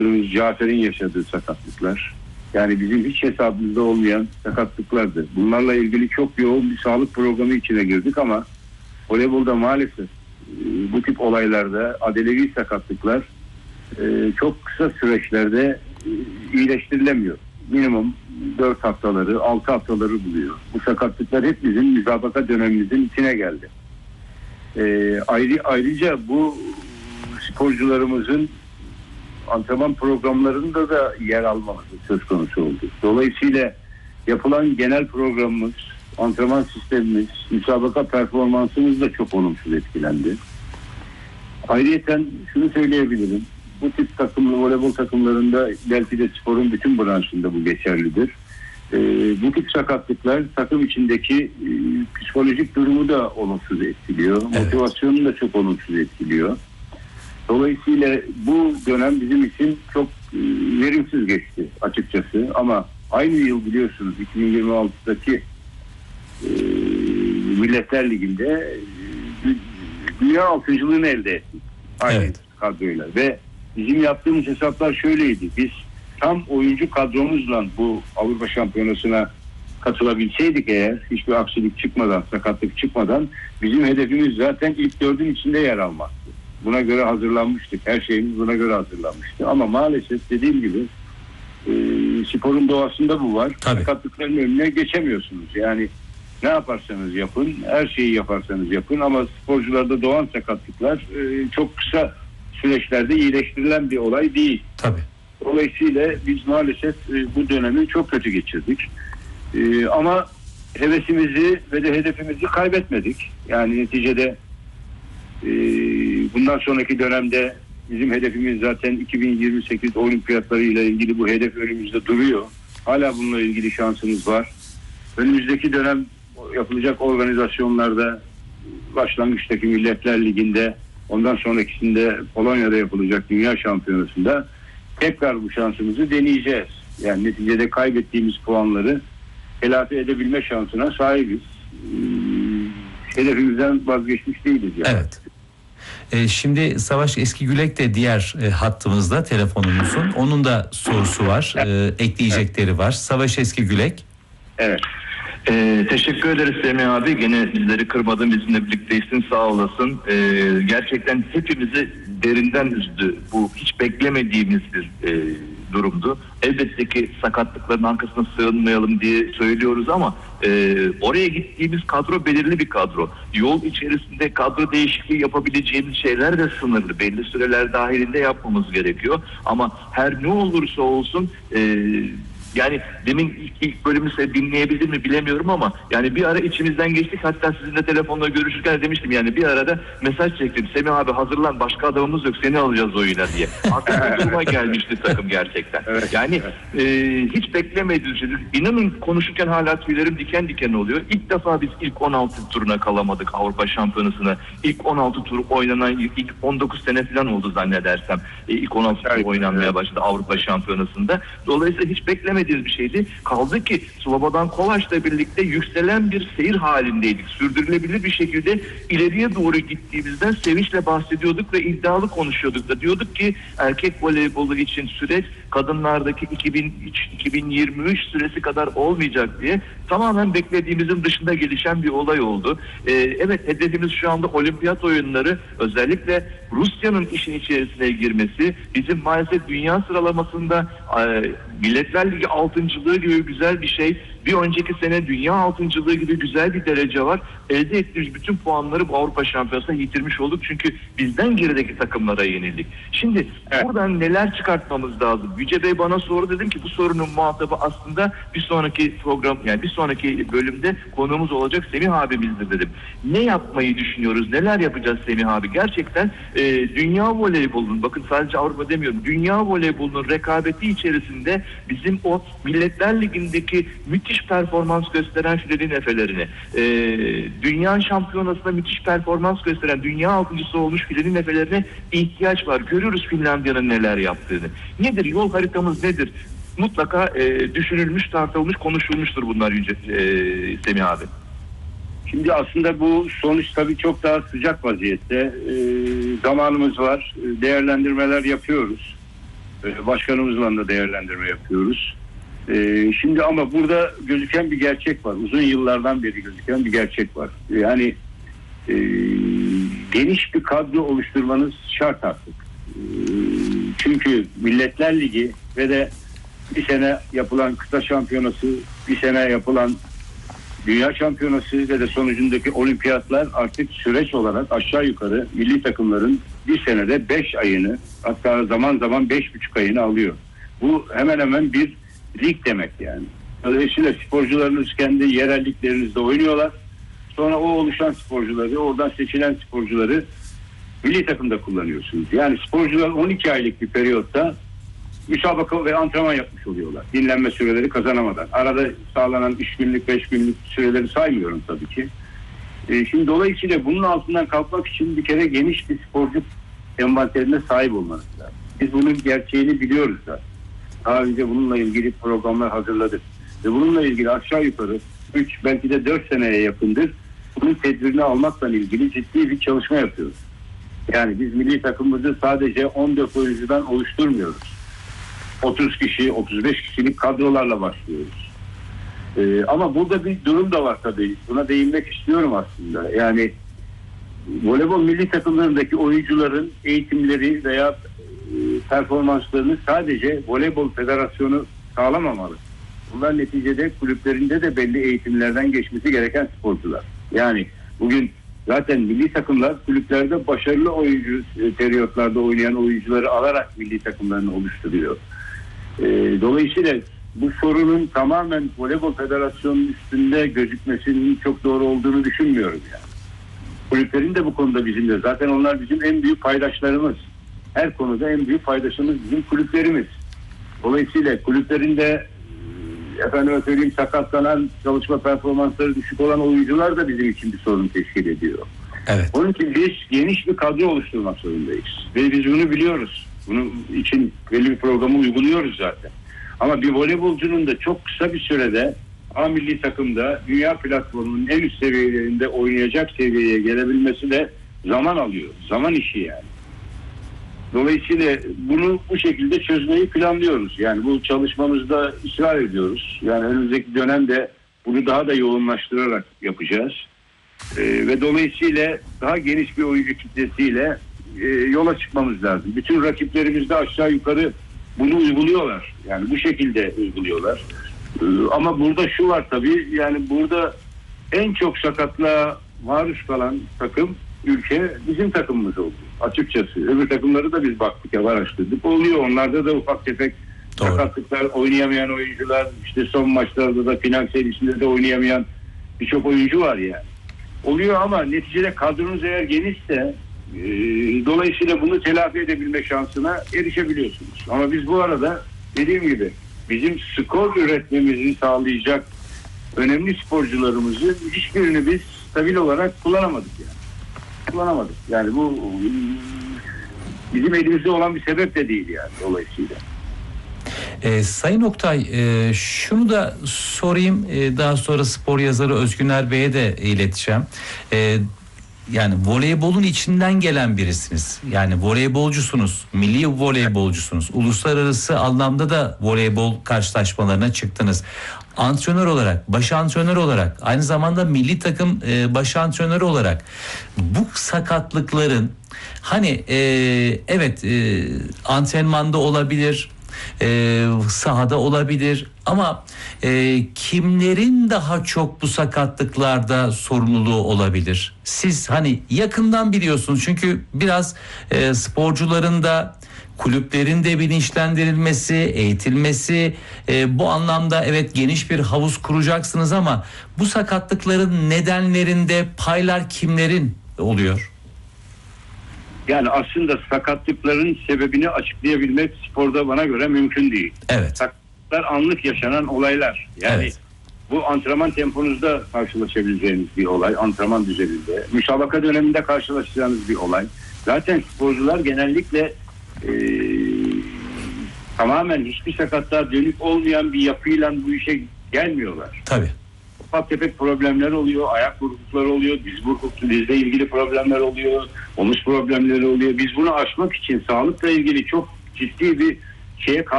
Cafer'in yaşadığı sakatlıklar. Yani bizim hiç hesabımızda olmayan sakatlıklardı. Bunlarla ilgili çok yoğun bir sağlık programı içine girdik ama voleybolda maalesef bu tip olaylarda adelevi sakatlıklar çok kısa süreçlerde iyileştirilemiyor. Minimum 4 haftaları, 6 haftaları buluyor. Bu sakatlıklar hep bizim müsabaka dönemimizin içine geldi. Ayrıca bu sporcularımızın antrenman programlarında da yer almaması söz konusu oldu. Dolayısıyla yapılan genel programımız, antrenman sistemimiz, müsabaka performansımız da çok olumsuz etkilendi. Ayrıyeten şunu söyleyebilirim. Bu tip voleybol takımlarında, belki de sporun bütün branşında bu geçerlidir. Bu tip sakatlıklar takım içindeki psikolojik durumu da olumsuz etkiliyor. Evet. Motivasyonu da çok olumsuz etkiliyor. Dolayısıyla bu dönem bizim için çok verimsiz geçti açıkçası. Ama aynı yıl biliyorsunuz 2026'daki Milletler Ligi'nde dünya altıncılığını elde ettik. Aynı kadroyla. Ve bizim yaptığımız hesaplar şöyleydi. Biz tam oyuncu kadromuzla bu Avrupa Şampiyonası'na katılabilseydik eğer, hiçbir aksilik çıkmadan, sakatlık çıkmadan, bizim hedefimiz zaten ilk 4'ün içinde yer almaktı. Buna göre hazırlanmıştık. Her şeyimiz buna göre hazırlanmıştı. Ama maalesef dediğim gibi sporun doğasında bu var. Tabii. Sakatlıkların önüne geçemiyorsunuz. Yani ne yaparsanız yapın, her şeyi yaparsanız yapın ama sporcularda doğan sakatlıklar çok kısa süreçlerde iyileştirilen bir olay değil. Tabii. Dolayısıyla biz maalesef bu dönemi çok kötü geçirdik. Ama hevesimizi ve de hedefimizi kaybetmedik. Yani neticede bundan sonraki dönemde bizim hedefimiz zaten 2028 olimpiyatları ile ilgili bu hedef önümüzde duruyor. Hala bununla ilgili şansımız var. Önümüzdeki dönem yapılacak organizasyonlarda, başlangıçtaki Milletler Ligi'nde, ondan sonrakisinde Polonya'da yapılacak Dünya Şampiyonası'nda tekrar bu şansımızı deneyeceğiz. Yani neticede kaybettiğimiz puanları telafi edebilme şansına sahibiz. Hedefimizden vazgeçmiş değiliz yani. Evet. Şimdi Savaş Eskigülek de diğer hattımızda, telefonumuzun. Onun da sorusu var. Ekleyecekleri var. Savaş Eskigülek. Evet. Teşekkür ederiz Semih abi. Gene bizleri kırmadın, bizimle birlikteysin, sağ olasın. Gerçekten hepimizi derinden üzdü. Bu hiç beklemediğimiz bir durumdu. Elbette ki sakatlıkların arkasına sığınmayalım diye söylüyoruz ama oraya gittiğimiz kadro belirli bir kadro. Yol içerisinde kadro değişikliği yapabileceğimiz şeyler de sınırlı. Belli süreler dahilinde yapmamız gerekiyor. Ama her ne olursa olsun yani demin ilk bölümü size dinleyebildim mi bilemiyorum ama yani bir ara içimizden geçtik, hatta sizinle telefonla görüşürken demiştim, yani bir arada mesaj çektim. Semih abi hazırlan, başka adamımız yok, seni alacağız oyuna diye. Artık bu duruma gelmişti takım gerçekten. Yani hiç beklemediğimiz şey. İnanın konuşurken hala tüylerim diken diken oluyor. İlk defa biz ilk 16 turuna kalamadık Avrupa Şampiyonası'na. İlk 16 tur oynanan ilk 19 sene falan oldu zannedersem. İlk 16 tur oynanmaya başladı Avrupa Şampiyonası'nda. Dolayısıyla hiç beklemediğimiz bir şeydi. Kaldı ki Slobodan Kovaç'la birlikte yükselen bir seyir halindeydik. Sürdürülebilir bir şekilde ileriye doğru gittiğimizden sevinçle bahsediyorduk ve iddialı konuşuyorduk da. Diyorduk ki erkek voleybolu için süreç kadınlardaki 2023 süresi kadar olmayacak diye tamamen beklediğimizin dışında gelişen bir olay oldu. Evet, hedefimiz şu anda olimpiyat oyunları, özellikle Rusya'nın işin içerisine girmesi, bizim maalesef dünya sıralamasında Milletler Ligi 6.'lığı gibi güzel bir şey. Bir önceki sene dünya 6.'lığı gibi güzel bir derece var. Elde ettiğimiz bütün puanları bu Avrupa Şampiyonası'na yitirmiş olduk. Çünkü bizden gerideki takımlara yenildik. Şimdi buradan neler çıkartmamız lazım? Yüce Bey bana sordu, dedim ki bu sorunun muhatabı aslında bir sonraki program, yani bir sonraki bölümde konuğumuz olacak Semih abimizdir dedim. Ne yapmayı düşünüyoruz? Neler yapacağız Semih abi? Gerçekten dünya voleybolunun, bakın sadece Avrupa demiyorum, dünya voleybolunun rekabeti içerisinde bizim o Milletler Ligi'ndeki müthiş performans gösteren Filin Efelerini, dünya şampiyonasında müthiş performans gösteren, dünya 6.'sı olmuş Filin Efelerine ihtiyaç var. Görüyoruz Finlandiya'nın neler yaptığını. Nedir? Yol haritamız nedir? Mutlaka düşünülmüş, tartılmış, konuşulmuştur bunlar Semih abi. Şimdi aslında bu sonuç tabii çok daha sıcak vaziyette. Zamanımız var. Değerlendirmeler yapıyoruz. Başkanımızla da değerlendirme yapıyoruz. Şimdi ama burada gözüken bir gerçek var. Uzun yıllardan beri gözüken bir gerçek var. Yani geniş bir kadro oluşturmanız şart artık. Çünkü Milletler Ligi ve de bir sene yapılan kıta şampiyonası, bir sene yapılan dünya şampiyonası ve de sonucundaki olimpiyatlar artık süreç olarak aşağı yukarı milli takımların bir senede 5 ayını, hatta zaman zaman 5,5 ayını alıyor. Bu hemen hemen bir lig demek yani. Dolayısıyla sporcularınız kendi yerelliklerinizde oynuyorlar. Sonra o oluşan sporcuları, oradan seçilen sporcuları milli takımda kullanıyorsunuz. Yani sporcular 12 aylık bir periyotta müsabaka ve antrenman yapmış oluyorlar. Dinlenme süreleri kazanamadan. Arada sağlanan 3 günlük, 5 günlük süreleri saymıyorum tabii ki. Şimdi dolayısıyla bunun altından kalkmak için bir kere geniş bir sporcu envanterine sahip olmanız lazım. Biz bunun gerçeğini biliyoruz da. Daha önce bununla ilgili programlar hazırladık. Ve bununla ilgili aşağı yukarı 3 belki de 4 seneye yakındır bunun tedbirini almakla ilgili ciddi bir çalışma yapıyoruz. Yani biz milli takımımızı sadece 14 oyuncudan oluşturmuyoruz. 30 kişi, 35 kişilik kadrolarla başlıyoruz. Ama burada bir durum da var tabii. Buna değinmek istiyorum aslında. Yani voleybol milli takımlarındaki oyuncuların eğitimleri veya performanslarını sadece Voleybol Federasyonu sağlamamalı. Bunlar neticede kulüplerinde de belli eğitimlerden geçmesi gereken sporcular. Yani bugün zaten milli takımlar kulüplerde başarılı oyuncu periyotlarda oynayan oyuncuları alarak milli takımlarını oluşturuyor. Dolayısıyla bu sorunun tamamen Voleybol Federasyonu'nun üstünde gözükmesinin çok doğru olduğunu düşünmüyorum yani. Kulüplerin de bu konuda bizimle. Zaten onlar bizim en büyük paydaşlarımız. Her konuda en büyük paydaşımız bizim kulüplerimiz. Dolayısıyla kulüplerinde efendime söyleyeyim sakatlanan, çalışma performansları düşük olan oyuncular da bizim için bir sorun teşkil ediyor. Evet. Onun için biz geniş bir kadro oluşturmak zorundayız. Ve biz bunu biliyoruz. Bunun için belli bir programı uyguluyoruz zaten. Ama bir voleybolcunun da çok kısa bir sürede A milli takımda dünya platformunun en üst seviyelerinde oynayacak seviyeye gelebilmesi de zaman alıyor. Zaman işi yani. Dolayısıyla bunu bu şekilde çözmeyi planlıyoruz. Yani bu çalışmamızda ısrar ediyoruz. Yani önümüzdeki dönemde bunu daha da yoğunlaştırarak yapacağız. Ve dolayısıyla daha geniş bir oyuncu kitlesiyle yola çıkmamız lazım. Bütün rakiplerimiz de aşağı yukarı bunu uyguluyorlar. Yani bu şekilde uyguluyorlar. Ama burada şu var tabii, yani burada en çok sakatlığa maruz kalan takım, ülke bizim takımımız oldu. Açıkçası. Öbür takımları da biz baktık, araştırdık. Oluyor. Onlarda da ufak tefek sakatlıklar, oynayamayan oyuncular, işte son maçlarda da final serisinde de oynayamayan birçok oyuncu var yani. Oluyor ama neticede kadronuz eğer genişse dolayısıyla bunu telafi edebilme şansına erişebiliyorsunuz. Ama biz bu arada dediğim gibi bizim skor üretmemizi sağlayacak önemli sporcularımızı hiçbirini biz stabil olarak kullanamadık yani. Kullanamadık. Yani bu bizim elimizde olan bir sebep de değil yani dolayısıyla. Sayın Oktay, şunu da sorayım, daha sonra spor yazarı Özgüner Bey'e de ileteceğim. Yani voleybolun içinden gelen birisiniz. Yani voleybolcusunuz, milli voleybolcusunuz. Uluslararası anlamda da voleybol karşılaşmalarına çıktınız. Antrenör olarak, baş antrenör olarak, aynı zamanda milli takım baş antrenörü olarak bu sakatlıkların hani evet antrenmanda olabilir, sahada olabilir ama kimlerin daha çok bu sakatlıklarda sorumluluğu olabilir? Siz hani yakından biliyorsunuz çünkü biraz sporcuların da kulüplerin de bilinçlendirilmesi, eğitilmesi, bu anlamda evet geniş bir havuz kuracaksınız ama bu sakatlıkların nedenlerinde paylar kimlerin oluyor? Yani aslında sakatlıkların sebebini açıklayabilmek sporda bana göre mümkün değil. Evet. Sakatlıklar anlık yaşanan olaylar. Yani evet. Bu antrenman temponuzda karşılaşabileceğiniz bir olay. Antrenman düzeninde. Müsabaka döneminde karşılaşacağınız bir olay. Zaten sporcular genellikle tamamen hiçbir sakatlığa dönük olmayan bir yapıyla bu işe gelmiyorlar. Tabii. Ufak tefek problemler oluyor, ayak burkulukları oluyor, diz burkulukları, dizle ilgili problemler oluyor, omuz problemleri oluyor. Biz bunu aşmak için sağlıkla ilgili çok ciddi bir şeye